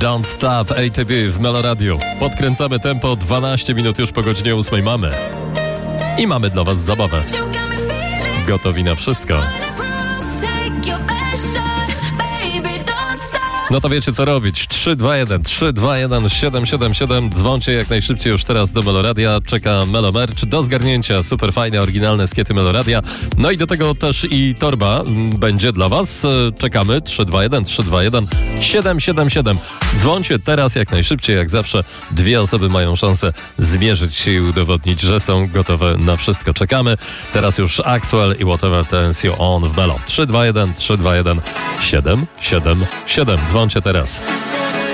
Don't Stop, ATB w Meloradiu. Podkręcamy tempo, 12 minut już po godzinie 8 mamy. I mamy dla was zabawę. Gotowi na wszystko. No to wiecie co robić. 321 777. Dzwoncie jak najszybciej już teraz do Meloradia. Czeka Melo Merch do zgarnięcia. Super fajne, oryginalne skiety Meloradia. No i do tego też i torba będzie dla was. Czekamy. 321 777. Dzwoncie teraz jak najszybciej. Jak zawsze dwie osoby mają szansę zmierzyć się i udowodnić, że są gotowe na wszystko. Czekamy. Teraz już Axwell i Whatever Turns You On w Melo. 321 777. Dzwoncie teraz.